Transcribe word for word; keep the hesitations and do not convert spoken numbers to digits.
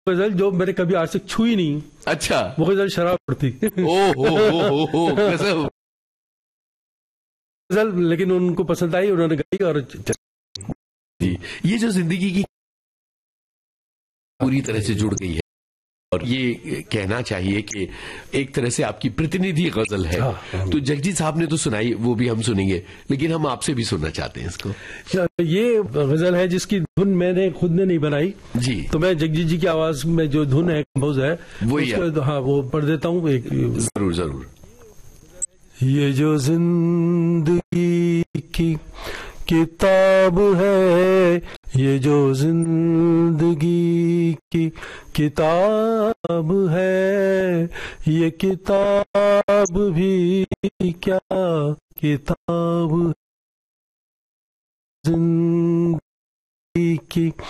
गजल जो मैंने कभी आज तक छुई नहीं। अच्छा, वो गजल शराब पड़ती। ओ हो हो हो हो गजब। गजल लेकिन उनको पसंद आई, उन्होंने गाई और जी, ये जो जिंदगी की पूरी तरह से जुड़ गई है और ये कहना चाहिए कि एक तरह से आपकी प्रतिनिधि गजल है। हाँ, हाँ। तो जगजीत साहब ने तो सुनाई, वो भी हम सुनेंगे, लेकिन हम आपसे भी सुनना चाहते हैं इसको। ये गजल है जिसकी धुन मैंने खुद ने नहीं बनाई जी। तो मैं जगजीत जी की आवाज में जो धुन है कंपोज है वही है। हाँ वो पढ़ देता हूँ एक। जरूर जरूर। ये जो जिंदगी की किताब है, ये जो जिंदगी की किताब है, ये किताब भी क्या किताब, जिंदगी की